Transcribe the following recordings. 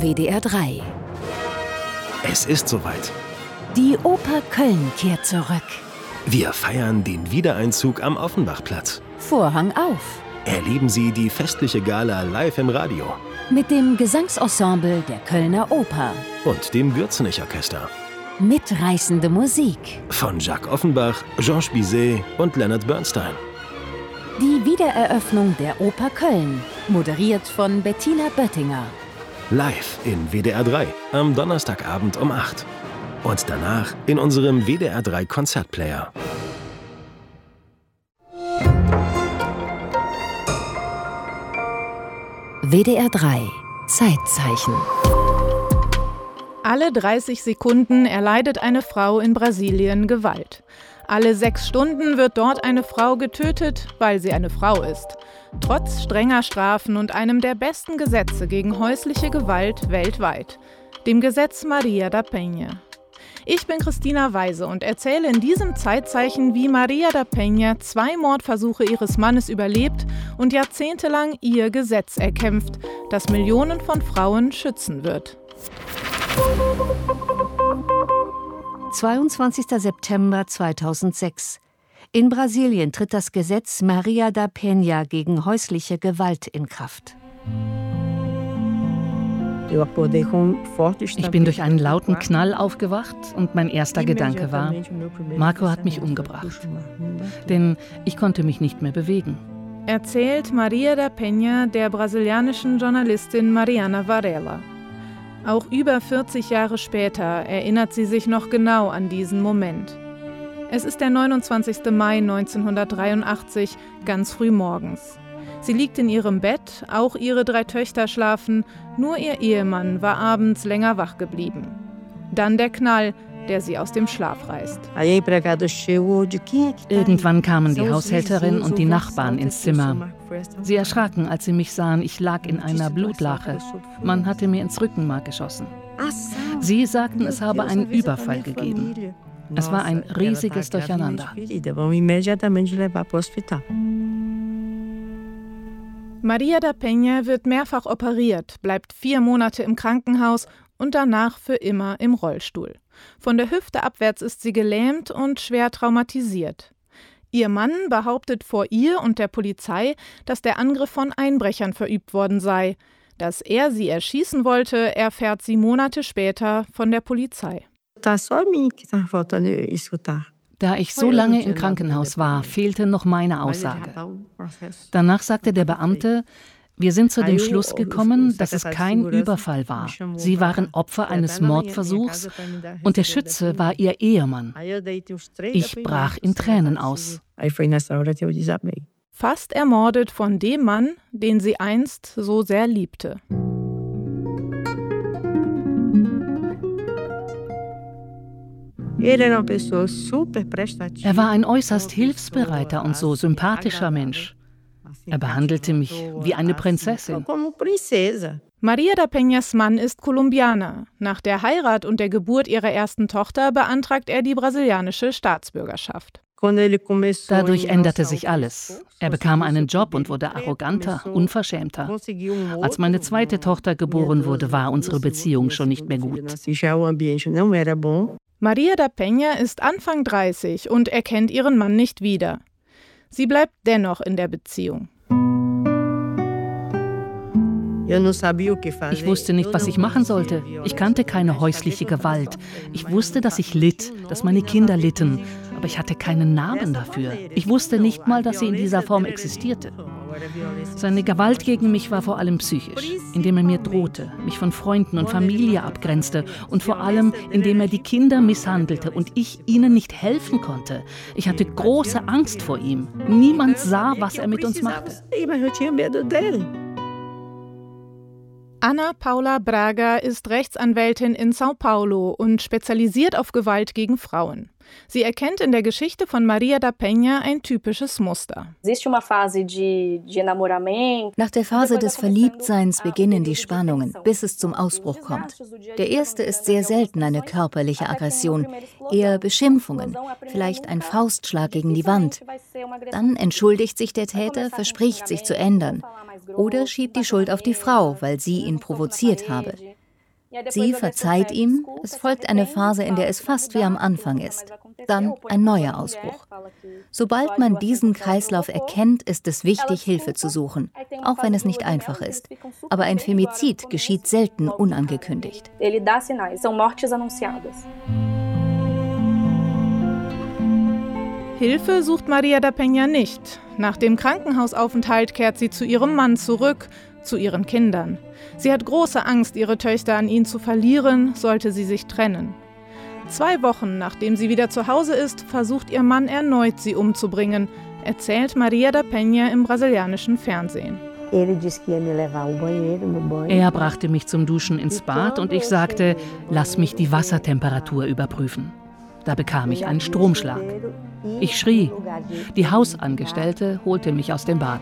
WDR 3. Es ist soweit. Die Oper Köln kehrt zurück. Wir feiern den Wiedereinzug am Offenbachplatz. Vorhang auf. Erleben Sie die festliche Gala live im Radio. Mit dem Gesangsensemble der Kölner Oper. Und dem Gürzenich-Orchester. Mitreißende Musik. Von Jacques Offenbach, Georges Bizet und Leonard Bernstein. Die Wiedereröffnung der Oper Köln. Moderiert von Bettina Böttinger. Live in WDR 3 am Donnerstagabend um 8. Und danach in unserem WDR 3 Konzertplayer. WDR 3 Zeitzeichen. Alle 30 Sekunden erleidet eine Frau in Brasilien Gewalt. Alle 6 Stunden wird dort eine Frau getötet, weil sie eine Frau ist. Trotz strenger Strafen und einem der besten Gesetze gegen häusliche Gewalt weltweit, dem Gesetz Maria da Penha. Ich bin Christina Weise und erzähle in diesem Zeitzeichen, wie Maria da Penha 2 Mordversuche ihres Mannes überlebt und jahrzehntelang ihr Gesetz erkämpft, das Millionen von Frauen schützen wird. 22. September 2006. In Brasilien tritt das Gesetz Maria da Penha gegen häusliche Gewalt in Kraft. Ich bin durch einen lauten Knall aufgewacht und mein erster Gedanke war, Marco hat mich umgebracht. Denn ich konnte mich nicht mehr bewegen. Erzählt Maria da Penha der brasilianischen Journalistin Mariana Varela. Auch über 40 Jahre später erinnert sie sich noch genau an diesen Moment. Es ist der 29. Mai 1983, ganz früh morgens. Sie liegt in ihrem Bett, auch ihre 3 Töchter schlafen, nur ihr Ehemann war abends länger wach geblieben. Dann der Knall, der sie aus dem Schlaf reißt. Irgendwann kamen die Haushälterin und die Nachbarn ins Zimmer. Sie erschraken, als sie mich sahen, ich lag in einer Blutlache. Man hatte mir ins Rückenmark geschossen. Sie sagten, es habe einen Überfall gegeben. Es war ein riesiges Durcheinander. Maria da Penha wird mehrfach operiert, bleibt 4 Monate im Krankenhaus und danach für immer im Rollstuhl. Von der Hüfte abwärts ist sie gelähmt und schwer traumatisiert. Ihr Mann behauptet vor ihr und der Polizei, dass der Angriff von Einbrechern verübt worden sei. Dass er sie erschießen wollte, erfährt sie Monate später von der Polizei. Da ich so lange im Krankenhaus war, fehlte noch meine Aussage. Danach sagte der Beamte, wir sind zu dem Schluss gekommen, dass es kein Überfall war. Sie waren Opfer eines Mordversuchs und der Schütze war ihr Ehemann. Ich brach in Tränen aus. Fast ermordet von dem Mann, den sie einst so sehr liebte. Er war ein äußerst hilfsbereiter und so sympathischer Mensch. Er behandelte mich wie eine Prinzessin. Maria da Penhas Mann ist Kolumbianer. Nach der Heirat und der Geburt ihrer ersten Tochter beantragt er die brasilianische Staatsbürgerschaft. Dadurch änderte sich alles. Er bekam einen Job und wurde arroganter, unverschämter. Als meine zweite Tochter geboren wurde, war unsere Beziehung schon nicht mehr gut. Maria da Penha ist Anfang 30 und erkennt ihren Mann nicht wieder. Sie bleibt dennoch in der Beziehung. Ich wusste nicht, was ich machen sollte. Ich kannte keine häusliche Gewalt. Ich wusste, dass ich litt, dass meine Kinder litten, aber ich hatte keinen Namen dafür. Ich wusste nicht mal, dass sie in dieser Form existierte. Seine Gewalt gegen mich war vor allem psychisch, indem er mir drohte, mich von Freunden und Familie abgrenzte und vor allem, indem er die Kinder misshandelte und ich ihnen nicht helfen konnte. Ich hatte große Angst vor ihm. Niemand sah, was er mit uns machte. Ana Paula Braga ist Rechtsanwältin in São Paulo und spezialisiert auf Gewalt gegen Frauen. Sie erkennt in der Geschichte von Maria da Penha ein typisches Muster. Nach der Phase des Verliebtseins beginnen die Spannungen, bis es zum Ausbruch kommt. Der erste ist sehr selten eine körperliche Aggression, eher Beschimpfungen, vielleicht ein Faustschlag gegen die Wand. Dann entschuldigt sich der Täter, verspricht sich zu ändern oder schiebt die Schuld auf die Frau, weil sie ihn provoziert habe. Sie verzeiht ihm, es folgt eine Phase, in der es fast wie am Anfang ist. Dann ein neuer Ausbruch. Sobald man diesen Kreislauf erkennt, ist es wichtig, Hilfe zu suchen, auch wenn es nicht einfach ist. Aber ein Femizid geschieht selten unangekündigt. Hilfe sucht Maria da Peña nicht. Nach dem Krankenhausaufenthalt kehrt sie zu ihrem Mann zurück, zu ihren Kindern. Sie hat große Angst, ihre Töchter an ihn zu verlieren, sollte sie sich trennen. 2 Wochen nachdem sie wieder zu Hause ist, versucht ihr Mann erneut, sie umzubringen, erzählt Maria da Peña im brasilianischen Fernsehen. Er brachte mich zum Duschen ins Bad und ich sagte, lass mich die Wassertemperatur überprüfen. Da bekam ich einen Stromschlag. Ich schrie. Die Hausangestellte holte mich aus dem Bad.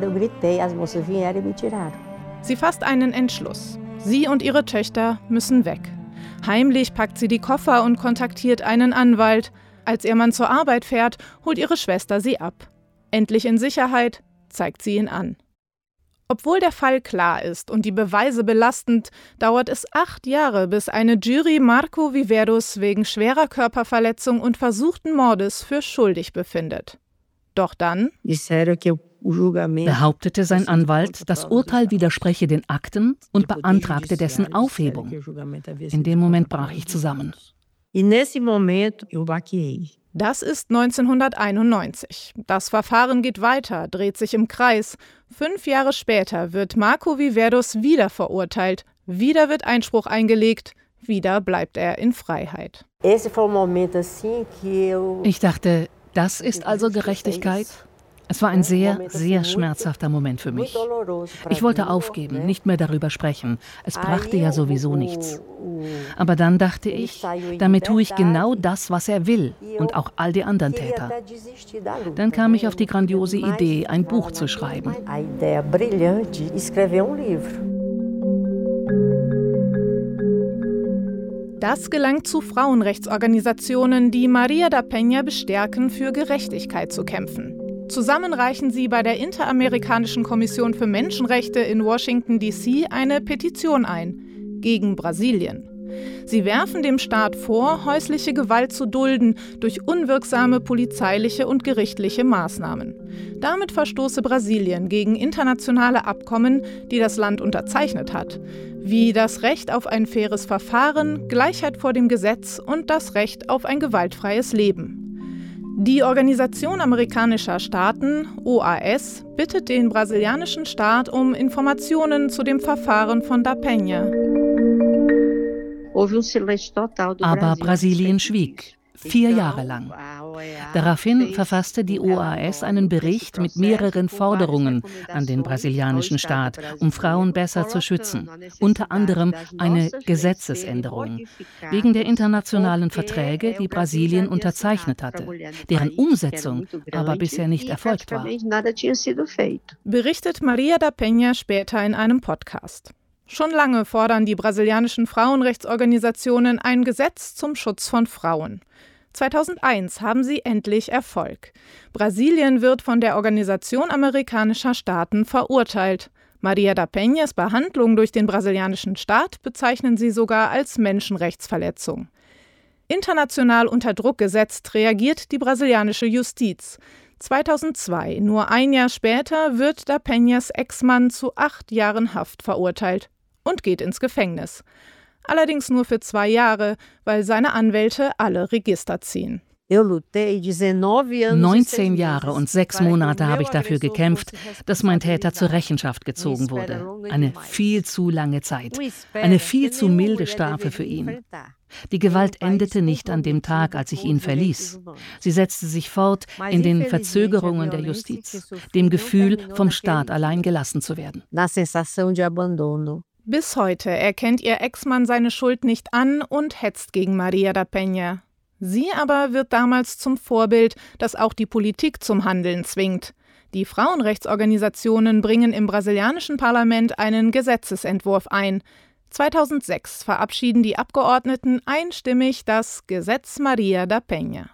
Sie fasst einen Entschluss. Sie und ihre Töchter müssen weg. Heimlich packt sie die Koffer und kontaktiert einen Anwalt. Als ihr Mann zur Arbeit fährt, holt ihre Schwester sie ab. Endlich in Sicherheit, zeigt sie ihn an. Obwohl der Fall klar ist und die Beweise belastend, dauert es 8 Jahre, bis eine Jury Marco Viveiros wegen schwerer Körperverletzung und versuchten Mordes für schuldig befindet. Doch dann behauptete sein Anwalt, das Urteil widerspreche den Akten und beantragte dessen Aufhebung. In dem Moment brach ich zusammen. Das ist 1991. Das Verfahren geht weiter, dreht sich im Kreis. 5 Jahre später wird Marco Viveiros wieder verurteilt. Wieder wird Einspruch eingelegt. Wieder bleibt er in Freiheit. Ich dachte, das ist also Gerechtigkeit? Es war ein sehr, sehr schmerzhafter Moment für mich. Ich wollte aufgeben, nicht mehr darüber sprechen. Es brachte ja sowieso nichts. Aber dann dachte ich, damit tue ich genau das, was er will und auch all die anderen Täter. Dann kam ich auf die grandiose Idee, ein Buch zu schreiben. Das gelangt zu Frauenrechtsorganisationen, die Maria da Peña bestärken, für Gerechtigkeit zu kämpfen. Zusammen reichen sie bei der Interamerikanischen Kommission für Menschenrechte in Washington, D.C. eine Petition ein gegen Brasilien. Sie werfen dem Staat vor, häusliche Gewalt zu dulden durch unwirksame polizeiliche und gerichtliche Maßnahmen. Damit verstoße Brasilien gegen internationale Abkommen, die das Land unterzeichnet hat, wie das Recht auf ein faires Verfahren, Gleichheit vor dem Gesetz und das Recht auf ein gewaltfreies Leben. Die Organisation amerikanischer Staaten, OAS, bittet den brasilianischen Staat um Informationen zu dem Verfahren von da Peña. Aber Brasilien schwieg, 4 Jahre lang. Daraufhin verfasste die OAS einen Bericht mit mehreren Forderungen an den brasilianischen Staat, um Frauen besser zu schützen. Unter anderem eine Gesetzesänderung, wegen der internationalen Verträge, die Brasilien unterzeichnet hatte, deren Umsetzung aber bisher nicht erfolgt war. Berichtet Maria da Peña später in einem Podcast. Schon lange fordern die brasilianischen Frauenrechtsorganisationen ein Gesetz zum Schutz von Frauen. 2001 haben sie endlich Erfolg. Brasilien wird von der Organisation amerikanischer Staaten verurteilt. Maria da Peñas Behandlung durch den brasilianischen Staat bezeichnen sie sogar als Menschenrechtsverletzung. International unter Druck gesetzt reagiert die brasilianische Justiz. 2002, nur ein Jahr später, wird da Peñas Ex-Mann zu 8 Jahren Haft verurteilt und geht ins Gefängnis. Allerdings nur für 2 Jahre, weil seine Anwälte alle Register ziehen. 19 Jahre und 6 Monate habe ich dafür gekämpft, dass mein Täter zur Rechenschaft gezogen wurde. Eine viel zu lange Zeit, eine viel zu milde Strafe für ihn. Die Gewalt endete nicht an dem Tag, als ich ihn verließ. Sie setzte sich fort in den Verzögerungen der Justiz, dem Gefühl, vom Staat allein gelassen zu werden. Bis heute erkennt ihr Ex-Mann seine Schuld nicht an und hetzt gegen Maria da Peña. Sie aber wird damals zum Vorbild, das auch die Politik zum Handeln zwingt. Die Frauenrechtsorganisationen bringen im brasilianischen Parlament einen Gesetzesentwurf ein. 2006 verabschieden die Abgeordneten einstimmig das Gesetz Maria da Peña.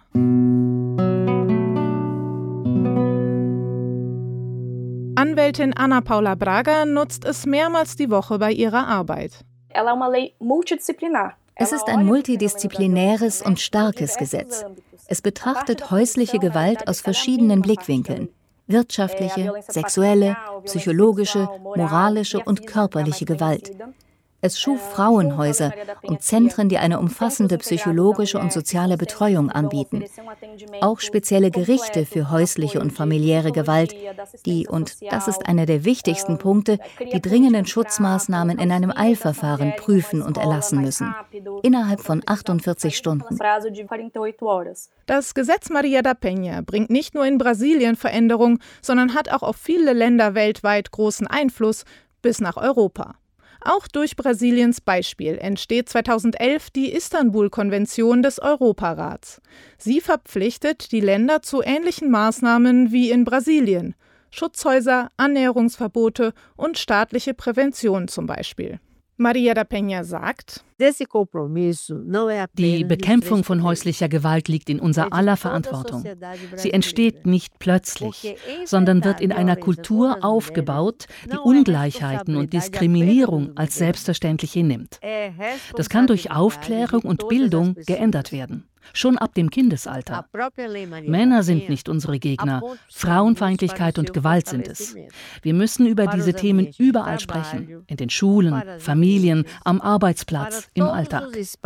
Anwältin Ana Paula Braga nutzt es mehrmals die Woche bei ihrer Arbeit. Es ist ein multidisziplinäres und starkes Gesetz. Es betrachtet häusliche Gewalt aus verschiedenen Blickwinkeln: wirtschaftliche, sexuelle, psychologische, moralische und körperliche Gewalt. Es schuf Frauenhäuser und Zentren, die eine umfassende psychologische und soziale Betreuung anbieten. Auch spezielle Gerichte für häusliche und familiäre Gewalt, die, und das ist einer der wichtigsten Punkte, die dringenden Schutzmaßnahmen in einem Eilverfahren prüfen und erlassen müssen. Innerhalb von 48 Stunden. Das Gesetz Maria da Penha bringt nicht nur in Brasilien Veränderung, sondern hat auch auf viele Länder weltweit großen Einfluss, bis nach Europa. Auch durch Brasiliens Beispiel entsteht 2011 die Istanbul-Konvention des Europarats. Sie verpflichtet die Länder zu ähnlichen Maßnahmen wie in Brasilien: Schutzhäuser, Annäherungsverbote und staatliche Prävention zum Beispiel. Maria da Penha sagt: Die Bekämpfung von häuslicher Gewalt liegt in unser aller Verantwortung. Sie entsteht nicht plötzlich, sondern wird in einer Kultur aufgebaut, die Ungleichheiten und Diskriminierung als selbstverständlich hinnimmt. Das kann durch Aufklärung und Bildung geändert werden. Schon ab dem Kindesalter. Männer sind nicht unsere Gegner, Frauenfeindlichkeit und Gewalt sind es. Wir müssen über diese Themen überall sprechen, in den Schulen, Familien, am Arbeitsplatz, im Alltag.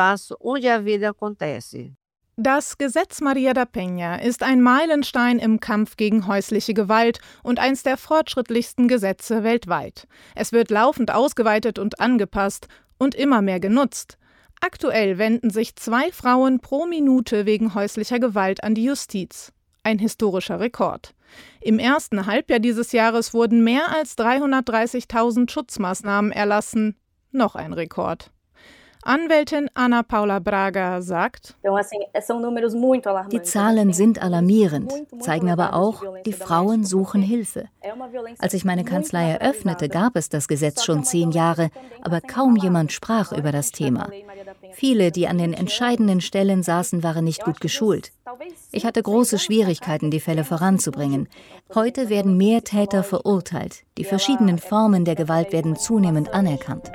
Das Gesetz Maria da Penha ist ein Meilenstein im Kampf gegen häusliche Gewalt und eines der fortschrittlichsten Gesetze weltweit. Es wird laufend ausgeweitet und angepasst und immer mehr genutzt. Aktuell wenden sich 2 Frauen pro Minute wegen häuslicher Gewalt an die Justiz. Ein historischer Rekord. Im ersten Halbjahr dieses Jahres wurden mehr als 330.000 Schutzmaßnahmen erlassen. Noch ein Rekord. Anwältin Ana Paula Braga sagt: Die Zahlen sind alarmierend, zeigen aber auch, die Frauen suchen Hilfe. Als ich meine Kanzlei eröffnete, gab es das Gesetz schon 10 Jahre, aber kaum jemand sprach über das Thema. Viele, die an den entscheidenden Stellen saßen, waren nicht gut geschult. Ich hatte große Schwierigkeiten, die Fälle voranzubringen. Heute werden mehr Täter verurteilt. Die verschiedenen Formen der Gewalt werden zunehmend anerkannt.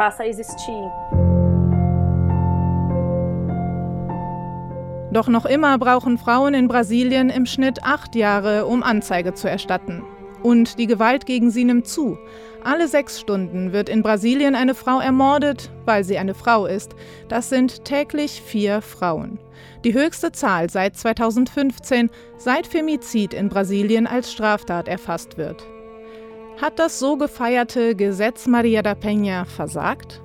Doch noch immer brauchen Frauen in Brasilien im Schnitt 8 Jahre, um Anzeige zu erstatten. Und die Gewalt gegen sie nimmt zu. Alle 6 Stunden wird in Brasilien eine Frau ermordet, weil sie eine Frau ist. Das sind täglich 4 Frauen. Die höchste Zahl seit 2015, seit Femizid in Brasilien als Straftat erfasst wird. Hat das so gefeierte Gesetz Maria da Penha versagt?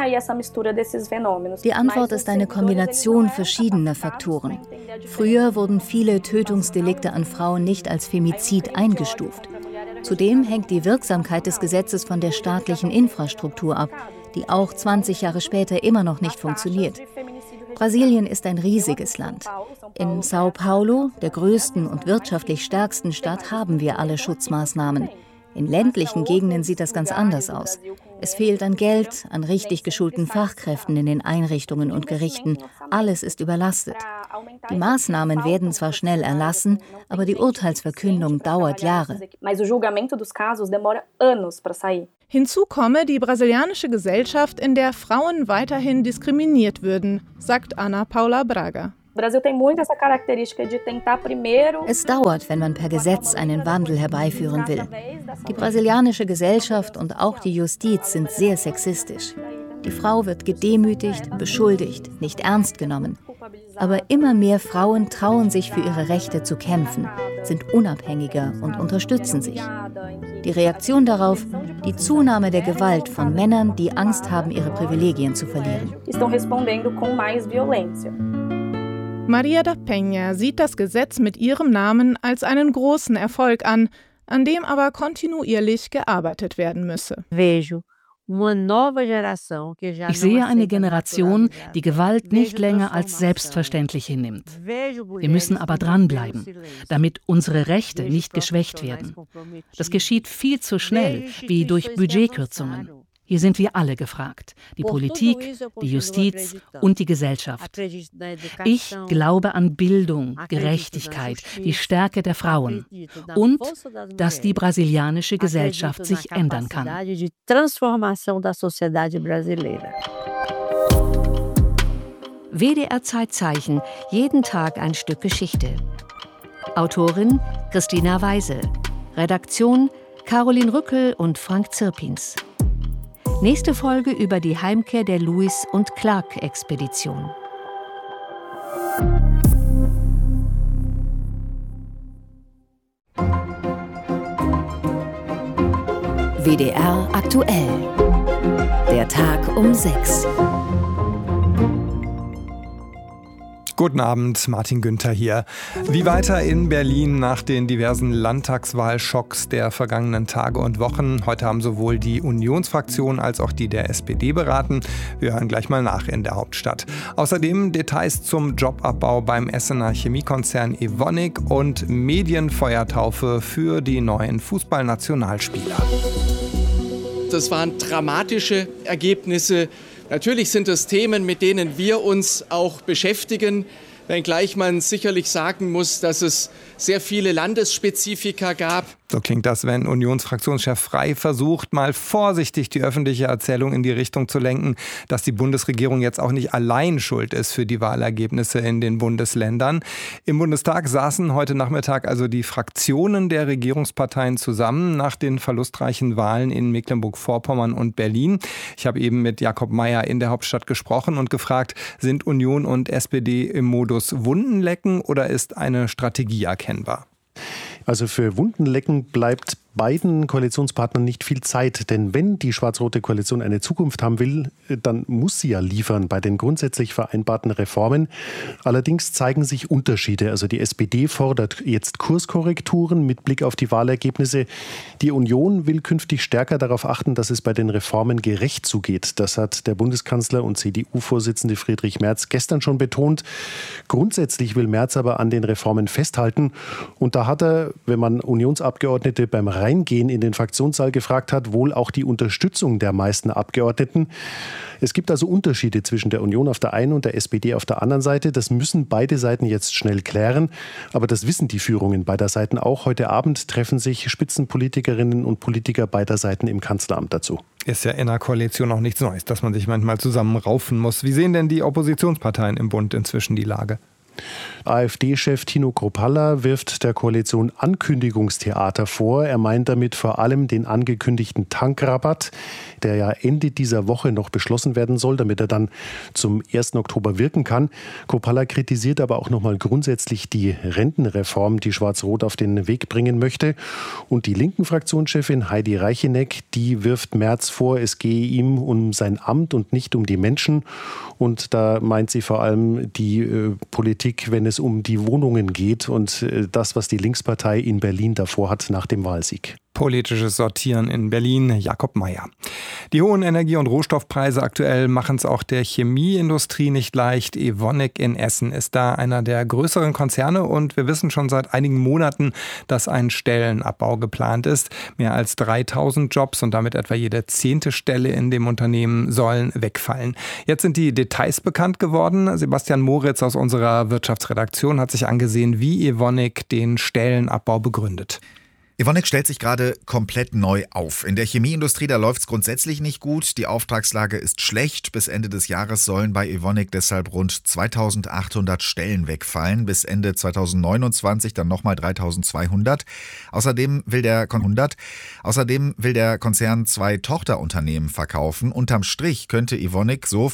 Die Antwort ist eine Kombination verschiedener Faktoren. Früher wurden viele Tötungsdelikte an Frauen nicht als Femizid eingestuft. Zudem hängt die Wirksamkeit des Gesetzes von der staatlichen Infrastruktur ab, die auch 20 Jahre später immer noch nicht funktioniert. Brasilien ist ein riesiges Land. In São Paulo, der größten und wirtschaftlich stärksten Stadt, haben wir alle Schutzmaßnahmen. In ländlichen Gegenden sieht das ganz anders aus. Es fehlt an Geld, an richtig geschulten Fachkräften in den Einrichtungen und Gerichten. Alles ist überlastet. Die Maßnahmen werden zwar schnell erlassen, aber die Urteilsverkündung dauert Jahre. Hinzu komme die brasilianische Gesellschaft, in der Frauen weiterhin diskriminiert würden, sagt Ana Paula Braga. Es dauert, wenn man per Gesetz einen Wandel herbeiführen will. Die brasilianische Gesellschaft und auch die Justiz sind sehr sexistisch. Die Frau wird gedemütigt, beschuldigt, nicht ernst genommen. Aber immer mehr Frauen trauen sich, für ihre Rechte zu kämpfen, sind unabhängiger und unterstützen sich. Die Reaktion darauf: die Zunahme der Gewalt von Männern, die Angst haben, ihre Privilegien zu verlieren. Maria da Penha sieht das Gesetz mit ihrem Namen als einen großen Erfolg an dem aber kontinuierlich gearbeitet werden müsse. Ich sehe eine Generation, die Gewalt nicht länger als selbstverständlich hinnimmt. Wir müssen aber dranbleiben, damit unsere Rechte nicht geschwächt werden. Das geschieht viel zu schnell, wie durch Budgetkürzungen. Hier sind wir alle gefragt, die Politik, die Justiz und die Gesellschaft. Ich glaube an Bildung, Gerechtigkeit, die Stärke der Frauen und dass die brasilianische Gesellschaft sich ändern kann. WDR Zeitzeichen, jeden Tag ein Stück Geschichte. Autorin Christina Weise. Redaktion Caroline Rückel und Frank Zirpins. Nächste Folge über die Heimkehr der Lewis- und Clark-Expedition. WDR aktuell. Der Tag um 6. Guten Abend, Martin Günther hier. Wie weiter in Berlin nach den diversen Landtagswahlschocks der vergangenen Tage und Wochen? Heute haben sowohl die Unionsfraktion als auch die der SPD beraten. Wir hören gleich mal nach in der Hauptstadt. Außerdem Details zum Jobabbau beim Essener Chemiekonzern Evonik und Medienfeuertaufe für die neuen Fußballnationalspieler. Das waren dramatische Ergebnisse. Natürlich sind es Themen, mit denen wir uns auch beschäftigen, wenngleich man sicherlich sagen muss, dass es sehr viele Landesspezifika gab. So klingt das, wenn Unionsfraktionschef Frey versucht, mal vorsichtig die öffentliche Erzählung in die Richtung zu lenken, dass die Bundesregierung jetzt auch nicht allein schuld ist für die Wahlergebnisse in den Bundesländern. Im Bundestag saßen heute Nachmittag also die Fraktionen der Regierungsparteien zusammen nach den verlustreichen Wahlen in Mecklenburg-Vorpommern und Berlin. Ich habe eben mit Jakob Mayer in der Hauptstadt gesprochen und gefragt, sind Union und SPD im Modus Wundenlecken oder ist eine Strategie erkennbar? Also für Wundenlecken bleibt beiden Koalitionspartnern nicht viel Zeit. Denn wenn die schwarz-rote Koalition eine Zukunft haben will, dann muss sie ja liefern bei den grundsätzlich vereinbarten Reformen. Allerdings zeigen sich Unterschiede. Also die SPD fordert jetzt Kurskorrekturen mit Blick auf die Wahlergebnisse. Die Union will künftig stärker darauf achten, dass es bei den Reformen gerecht zugeht. Das hat der Bundeskanzler und CDU-Vorsitzende Friedrich Merz gestern schon betont. Grundsätzlich will Merz aber an den Reformen festhalten. Und da hat er, wenn man Unionsabgeordnete beim Reingehen in den Fraktionssaal gefragt hat, wohl auch die Unterstützung der meisten Abgeordneten. Es gibt also Unterschiede zwischen der Union auf der einen und der SPD auf der anderen Seite. Das müssen beide Seiten jetzt schnell klären. Aber das wissen die Führungen beider Seiten auch. Heute Abend treffen sich Spitzenpolitikerinnen und Politiker beider Seiten im Kanzleramt dazu. Ist ja in der Koalition auch nichts Neues, dass man sich manchmal zusammenraufen muss. Wie sehen denn die Oppositionsparteien im Bund inzwischen die Lage? AfD-Chef Tino Kruppalla wirft der Koalition Ankündigungstheater vor. Er meint damit vor allem den angekündigten Tankrabatt, der ja Ende dieser Woche noch beschlossen werden soll, damit er dann zum 1. Oktober wirken kann. Kruppalla kritisiert aber auch nochmal grundsätzlich die Rentenreform, die Schwarz-Rot auf den Weg bringen möchte. Und die linken Fraktionschefin Heidi Reicheneck, die wirft Merz vor, es gehe ihm um sein Amt und nicht um die Menschen. Und da meint sie vor allem die Politik, wenn es um die Wohnungen geht und das, was die Linkspartei in Berlin davor hat nach dem Wahlsieg. Politisches Sortieren in Berlin, Jakob Mayer. Die hohen Energie- und Rohstoffpreise aktuell machen es auch der Chemieindustrie nicht leicht. Evonik in Essen ist da einer der größeren Konzerne und wir wissen schon seit einigen Monaten, dass ein Stellenabbau geplant ist. Mehr als 3000 Jobs und damit etwa jede 10. Stelle in dem Unternehmen sollen wegfallen. Jetzt sind die Details bekannt geworden. Sebastian Moritz aus unserer Wirtschaftsredaktion hat sich angesehen, wie Evonik den Stellenabbau begründet. Evonik stellt sich gerade komplett neu auf. In der Chemieindustrie, da läuft es grundsätzlich nicht gut. Die Auftragslage ist schlecht. Bis Ende des Jahres sollen bei Evonik deshalb rund 2800 Stellen wegfallen. Bis Ende 2029 dann nochmal 3200. Außerdem will der Konzern 2 Tochterunternehmen verkaufen. Unterm Strich könnte Evonik so